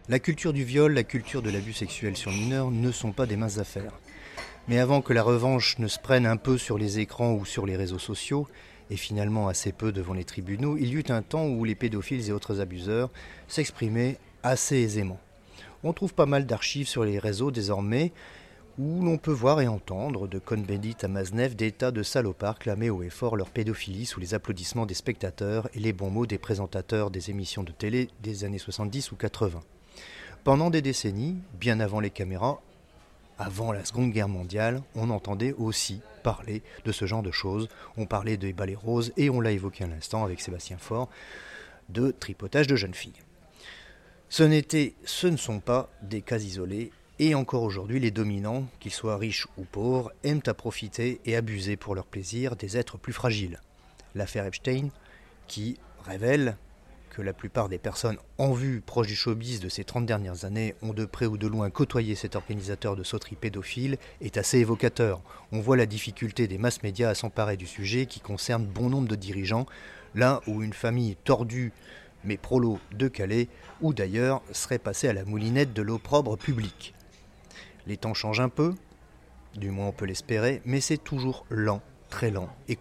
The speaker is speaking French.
La culture du viol, la culture de l'abus sexuel sur mineurs ne sont pas des minces affaires. Mais avant que la revanche ne se prenne un peu sur les écrans ou sur les réseaux sociaux, et finalement assez peu devant les tribunaux, il y eut un temps où les pédophiles et autres abuseurs s'exprimaient assez aisément. On trouve pas mal d'archives sur les réseaux désormais, où l'on peut voir et entendre, de Cohn-Bendit à Maznev, des tas de salopards clamer haut et fort leur pédophilie sous les applaudissements des spectateurs et les bons mots des présentateurs des émissions de télé des années 70 ou 80. Pendant des décennies, bien avant les caméras, avant la Seconde Guerre mondiale, on entendait aussi parler de ce genre de choses. On parlait des balais roses et on l'a évoqué à l'instant avec Sébastien Faure, de tripotage de jeunes filles. Ce ne sont pas des cas isolés. Et encore aujourd'hui, les dominants, qu'ils soient riches ou pauvres, aiment à profiter et abuser pour leur plaisir des êtres plus fragiles. L'affaire Epstein, qui révèle que la plupart des personnes en vue proches du showbiz de ces 30 dernières années ont de près ou de loin côtoyé cet organisateur de sauteries pédophiles, est assez évocateur. On voit la difficulté des mass médias à s'emparer du sujet qui concerne bon nombre de dirigeants, là où une famille tordue mais prolo de Calais, ou d'ailleurs, serait passée à la moulinette de l'opprobre public. Les temps changent un peu, du moins on peut l'espérer, mais c'est toujours lent, très lent et